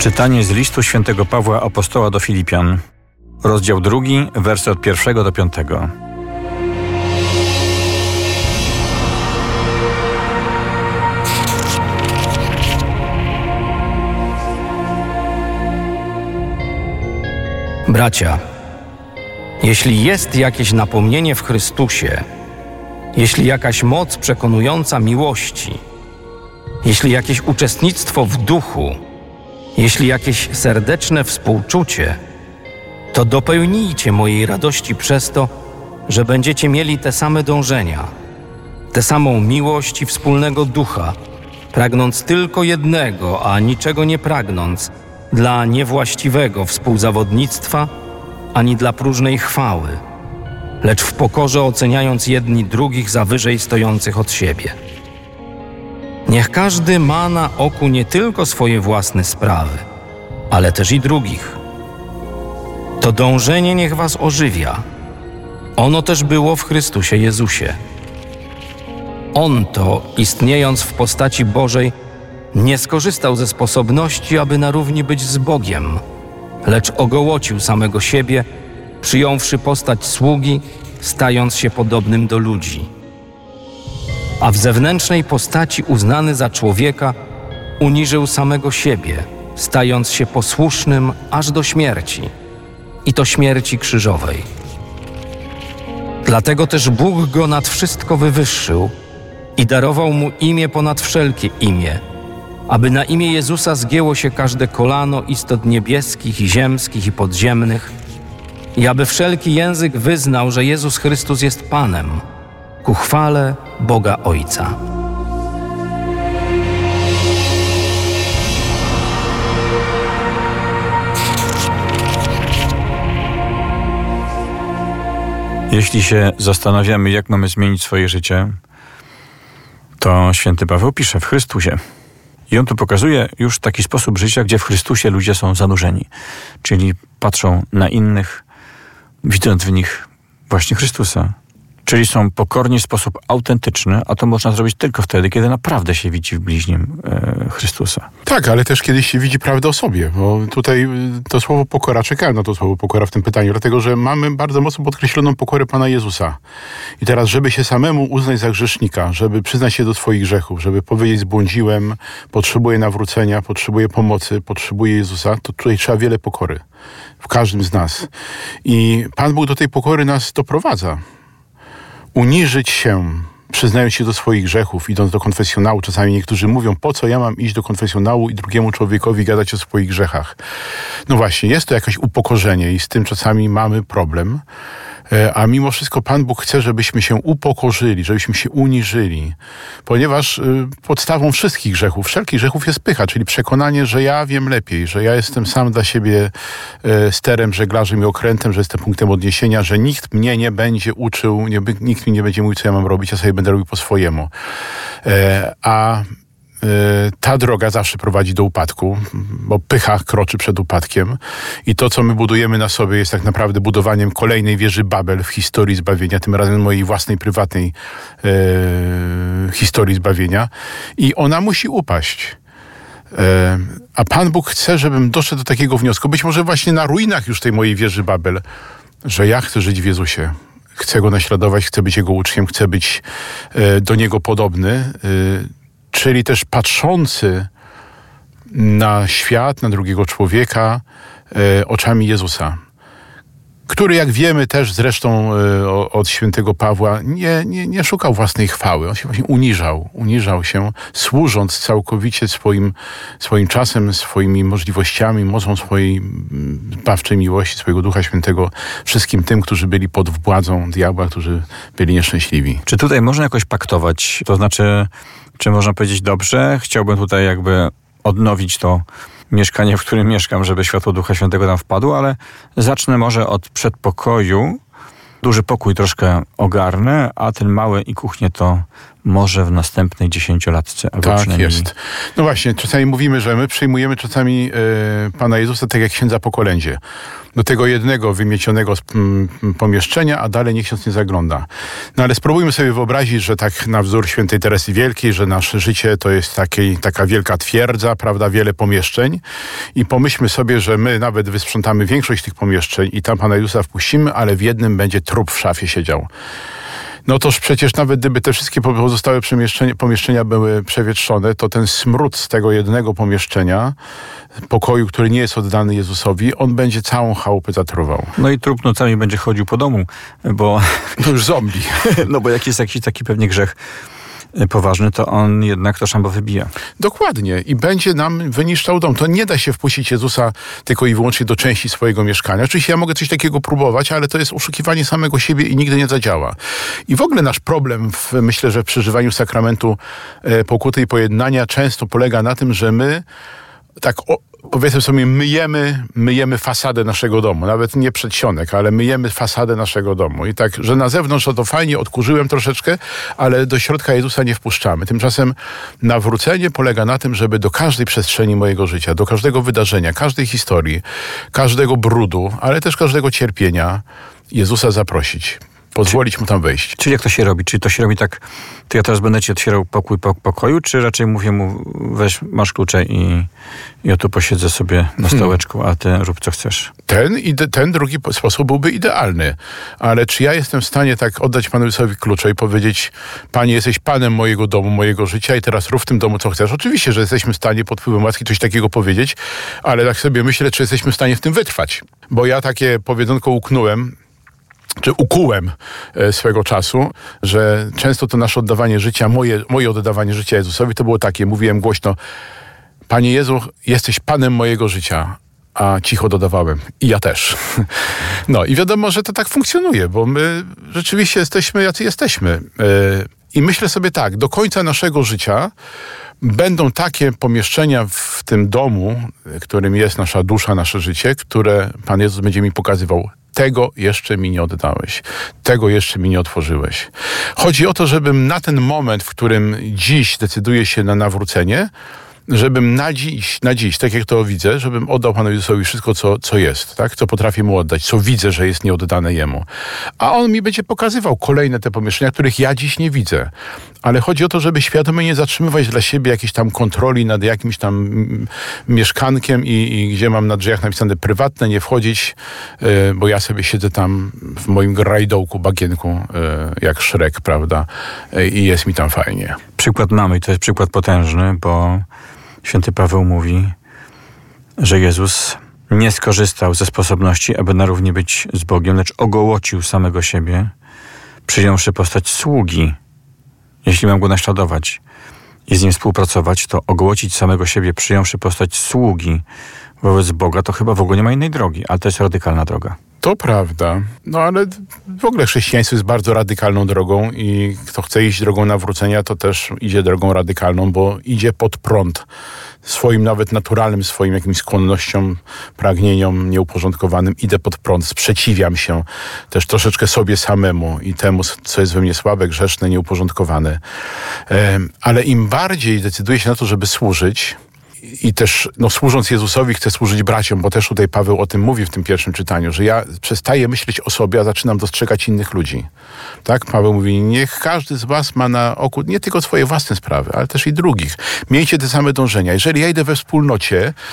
Czytanie z listu świętego Pawła Apostoła do Filipian, rozdział 2, wersy od 1 do 5. Bracia, jeśli jest jakieś napomnienie w Chrystusie, jeśli jakaś moc przekonująca miłości, jeśli jakieś uczestnictwo w duchu, jeśli jakieś serdeczne współczucie, to dopełnijcie mojej radości przez to, że będziecie mieli te same dążenia, tę samą miłość i wspólnego ducha, pragnąc tylko jednego, a niczego nie pragnąc, dla niewłaściwego współzawodnictwa, ani dla próżnej chwały, lecz w pokorze oceniając jedni drugich za wyżej stojących od siebie. Niech każdy ma na oku nie tylko swoje własne sprawy, ale też i drugich. To dążenie niech was ożywia. Ono też było w Chrystusie Jezusie. On to, istniejąc w postaci Bożej, nie skorzystał ze sposobności, aby na równi być z Bogiem, lecz ogołocił samego siebie, przyjąwszy postać sługi, stając się podobnym do ludzi. A w zewnętrznej postaci uznany za człowieka, uniżył samego siebie, stając się posłusznym aż do śmierci, i to śmierci krzyżowej. Dlatego też Bóg go nad wszystko wywyższył i darował mu imię ponad wszelkie imię, aby na imię Jezusa zgięło się każde kolano istot niebieskich i ziemskich i podziemnych, i aby wszelki język wyznał, że Jezus Chrystus jest Panem, ku chwale Boga Ojca. Jeśli się zastanawiamy, jak mamy zmienić swoje życie, to święty Paweł pisze w Chrystusie. I on tu pokazuje już taki sposób życia, gdzie w Chrystusie ludzie są zanurzeni. Czyli patrzą na innych, widząc w nich właśnie Chrystusa. Czyli są pokorni w sposób autentyczny, a to można zrobić tylko wtedy, kiedy naprawdę się widzi w bliźnim Chrystusa. Tak, ale też kiedyś się widzi prawdę o sobie, bo tutaj to słowo pokora, czekałem na to słowo pokora w tym pytaniu, dlatego że mamy bardzo mocno podkreśloną pokorę Pana Jezusa. I teraz, żeby się samemu uznać za grzesznika, żeby przyznać się do swoich grzechów, żeby powiedzieć zbłądziłem, potrzebuję nawrócenia, potrzebuję pomocy, potrzebuję Jezusa, to tutaj trzeba wiele pokory w każdym z nas. I Pan Bóg do tej pokory nas doprowadza. Uniżyć się, przyznając się do swoich grzechów, idąc do konfesjonału. Czasami niektórzy mówią, po co ja mam iść do konfesjonału i drugiemu człowiekowi gadać o swoich grzechach. No właśnie, jest to jakieś upokorzenie i z tym czasami mamy problem. A mimo wszystko Pan Bóg chce, żebyśmy się upokorzyli, żebyśmy się uniżyli. Ponieważ podstawą wszystkich grzechów, wszelkich grzechów jest pycha, czyli przekonanie, że ja wiem lepiej, że ja jestem sam dla siebie sterem, żeglarzem i okrętem, że jestem punktem odniesienia, że nikt mnie nie będzie uczył, nikt mi nie będzie mówił, co ja mam robić, ja sobie będę robił po swojemu. Ta droga zawsze prowadzi do upadku, bo pycha kroczy przed upadkiem i to, co my budujemy na sobie, jest tak naprawdę budowaniem kolejnej wieży Babel w historii zbawienia, tym razem mojej własnej, prywatnej historii zbawienia i ona musi upaść. A Pan Bóg chce, żebym doszedł do takiego wniosku, być może właśnie na ruinach już tej mojej wieży Babel, że ja chcę żyć w Jezusie. Chcę Go naśladować, chcę być Jego uczniem, chcę być do Niego podobny, czyli też patrzący na świat, na drugiego człowieka oczami Jezusa, który, jak wiemy też zresztą od świętego Pawła, nie szukał własnej chwały. On się właśnie uniżał się, służąc całkowicie swoim czasem, swoimi możliwościami, mocą swojej zbawczej miłości, swojego Ducha Świętego wszystkim tym, którzy byli pod władzą diabła, którzy byli nieszczęśliwi. Czy tutaj można jakoś paktować? To znaczy, czy można powiedzieć, dobrze, chciałbym tutaj jakby odnowić to mieszkanie, w którym mieszkam, żeby światło Ducha Świętego tam wpadło, ale zacznę może od przedpokoju. Duży pokój troszkę ogarnę, a ten mały i kuchnię to może w następnej 10-latce. Albo Tak przynajmniej... jest. No właśnie, czasami mówimy, że my przyjmujemy czasami Pana Jezusa tak jak księdza po kolędzie. Do tego jednego wymiecionego pomieszczenia, a dalej niech ksiądz nie zagląda. No ale spróbujmy sobie wyobrazić, że tak na wzór świętej Teresy Wielkiej, że nasze życie to jest taka wielka twierdza, prawda, wiele pomieszczeń i pomyślmy sobie, że my nawet wysprzątamy większość tych pomieszczeń i tam Pana Jezusa wpuścimy, ale w jednym będzie trup w szafie siedział. No toż przecież nawet gdyby te wszystkie pozostałe pomieszczenia były przewietrzone, to ten smród z tego jednego pomieszczenia, pokoju, który nie jest oddany Jezusowi, on będzie całą chałupę zatruwał. No i trup nocami będzie chodził po domu, bo... To już zombie. No bo jak jest jakiś taki pewnie grzech poważny, to on jednak to szambo wybija. Dokładnie. I będzie nam wyniszczał dom. To nie da się wpuścić Jezusa tylko i wyłącznie do części swojego mieszkania. Oczywiście ja mogę coś takiego próbować, ale to jest oszukiwanie samego siebie i nigdy nie zadziała. I w ogóle nasz problem, myślę, że w przeżywaniu sakramentu pokuty i pojednania często polega na tym, że my powiedzmy sobie, myjemy fasadę naszego domu. Nawet nie przedsionek, ale myjemy fasadę naszego domu. I tak, że na zewnątrz to fajnie odkurzyłem troszeczkę, ale do środka Jezusa nie wpuszczamy. Tymczasem nawrócenie polega na tym, żeby do każdej przestrzeni mojego życia, do każdego wydarzenia, każdej historii, każdego brudu, ale też każdego cierpienia Jezusa zaprosić. Pozwolić mu tam wejść. Czyli jak to się robi? Czy to się robi tak, to ja teraz będę ci otwierał pokój po pokoju, czy raczej mówię mu, weź, masz klucze i ja tu posiedzę sobie na stołeczku, a ty rób co chcesz? Ten drugi sposób byłby idealny. Ale czy ja jestem w stanie tak oddać Panu Jezusowi klucze i powiedzieć, Panie, jesteś Panem mojego domu, mojego życia i teraz rób w tym domu co chcesz? Oczywiście, że jesteśmy w stanie pod wpływem łaski coś takiego powiedzieć, ale tak sobie myślę, czy jesteśmy w stanie w tym wytrwać. Bo ja takie powiedzonko ukułem swego czasu, że często to nasze oddawanie życia, moje oddawanie życia Jezusowi to było takie, mówiłem głośno, Panie Jezu, jesteś Panem mojego życia, a cicho dodawałem, i ja też. No i wiadomo, że to tak funkcjonuje, bo my rzeczywiście jesteśmy, jacy jesteśmy. I myślę sobie tak, do końca naszego życia będą takie pomieszczenia w tym domu, którym jest nasza dusza, nasze życie, które Pan Jezus będzie mi pokazywał. Tego jeszcze mi nie oddałeś. Tego jeszcze mi nie otworzyłeś. Chodzi o to, żebym na ten moment, w którym dziś decyduję się na nawrócenie, żebym na dziś, tak jak to widzę, żebym oddał Panu Jezusowi wszystko, co jest, tak? Co potrafię Mu oddać, co widzę, że jest nieoddane Jemu. A On mi będzie pokazywał kolejne te pomieszczenia, których ja dziś nie widzę. Ale chodzi o to, żeby świadomie nie zatrzymywać dla siebie jakiejś tam kontroli nad jakimś tam mieszkankiem i gdzie mam na drzwiach napisane prywatne, nie wchodzić, bo ja sobie siedzę tam w moim grajdołku, bagienku, jak Szrek, prawda? I jest mi tam fajnie. Przykład mamy, i to jest przykład potężny, bo święty Paweł mówi, że Jezus nie skorzystał ze sposobności, aby na równi być z Bogiem, lecz ogołocił samego siebie, przyjąwszy postać sługi. Jeśli mam Go naśladować i z Nim współpracować, to ogołocić samego siebie, przyjąwszy postać sługi wobec Boga, to chyba w ogóle nie ma innej drogi, ale to jest radykalna droga. To prawda. No ale w ogóle chrześcijaństwo jest bardzo radykalną drogą i kto chce iść drogą nawrócenia, to też idzie drogą radykalną, bo idzie pod prąd swoim nawet naturalnym, swoim jakimś skłonnościom, pragnieniom nieuporządkowanym. Idę pod prąd, sprzeciwiam się też troszeczkę sobie samemu i temu, co jest we mnie słabe, grzeszne, nieuporządkowane. Ale im bardziej decyduję się na to, żeby służyć, i też służąc Jezusowi chcę służyć braciom, bo też tutaj Paweł o tym mówi w tym pierwszym czytaniu, że ja przestaję myśleć o sobie, a zaczynam dostrzegać innych ludzi. Tak? Paweł mówi, niech każdy z was ma na oku nie tylko swoje własne sprawy, ale też i drugich. Miejcie te same dążenia. Jeżeli ja idę we wspólnocie